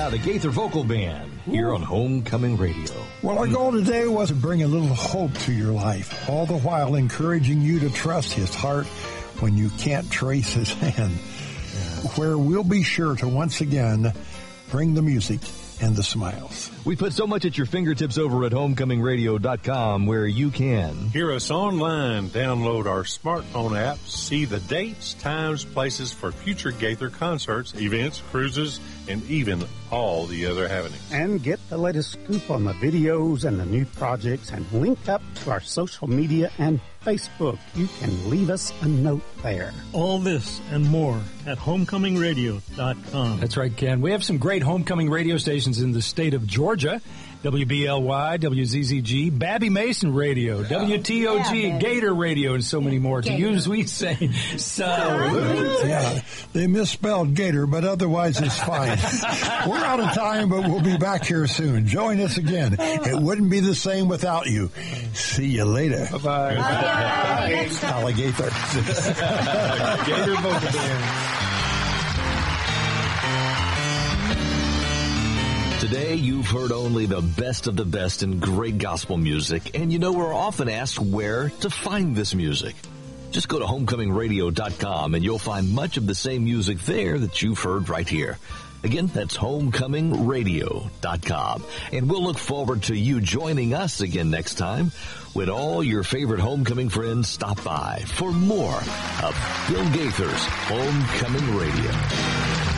out a Gaither vocal band here on Homecoming Radio. Well, our goal today was to bring a little hope to your life, all the while encouraging you to trust his heart when you can't trace his hand, where we'll be sure to once again bring the music and the smiles. We put so much at your fingertips over at homecomingradio.com where you can hear us online, download our smartphone app, see the dates, times, places for future Gaither concerts, events, cruises, and even all the other happenings. And get the latest scoop on the videos and the new projects and link up to our social media and Facebook. You can leave us a note there. All this and more at homecomingradio.com. That's right, Ken. We have some great homecoming radio stations in the state of Georgia. WBLY, WZZG, Babby Mason Radio, WTOG, Gator Radio, and so many more. To use, we say salute. Yeah, they misspelled Gator, but otherwise it's fine. We're out of time, but we'll be back here soon. Join us again. It wouldn't be the same without you. See you later. Bye-bye. Alligator. Gator vocal band. Today, you've heard only the best of the best in great gospel music, and you know we're often asked where to find this music. Just go to homecomingradio.com and you'll find much of the same music there that you've heard right here. Again, that's homecomingradio.com. And we'll look forward to you joining us again next time when all your favorite homecoming friends stop by for more of Bill Gaither's Homecoming Radio.